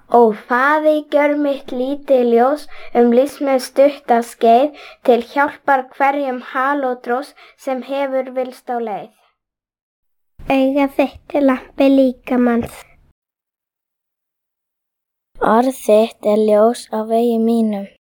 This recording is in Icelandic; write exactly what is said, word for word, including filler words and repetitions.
Ó Faðir, gjör mitt lítið ljós um lífsins stutta skeið til hjálpar hverjum halódrós sem hefur villst á leið. Augað þitt er lampi líkamans. Orð þitt er ljós á vegi mínum.